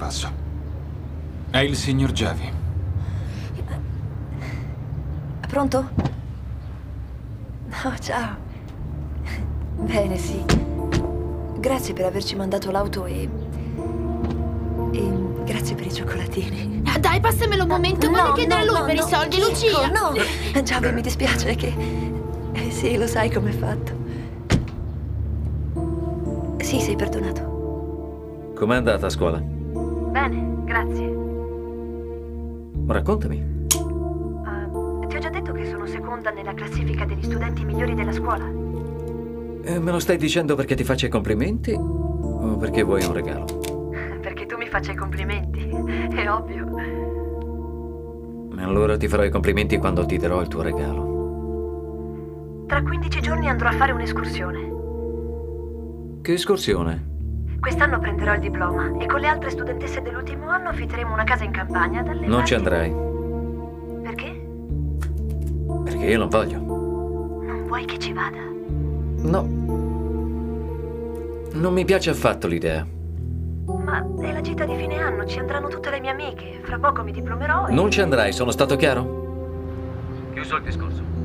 passo. È il signor Javi. Pronto? Oh, ciao. Bene, sì. Grazie per averci mandato l'auto e grazie per i cioccolatini. Ah, dai, passamelo un momento, voglio chiedere a lui per i soldi, Chico, Lucia! no! Giavi, mi dispiace che... sì, lo sai com'è fatto. Sì, sei perdonato. Com'è andata a scuola? Bene, grazie. Raccontami. Ti ho già detto che sono seconda nella classifica degli studenti migliori della scuola. Me lo stai dicendo perché ti faccio i complimenti o perché vuoi un regalo? Perché tu mi faccia i complimenti, è ovvio. Allora ti farò i complimenti quando ti darò il tuo regalo. Tra 15 giorni andrò a fare un'escursione. Che escursione? Quest'anno prenderò il diploma e con le altre studentesse dell'ultimo anno affitteremo una casa in campagna dalle Non ci parti- andrai, Perché? perché io non voglio. Non vuoi che ci vada? No. Non mi piace affatto l'idea. Ma è la gita di fine anno, ci andranno tutte le mie amiche. Fra poco mi diplomerò e... Non ci andrai, sono stato chiaro? Chiuso il discorso.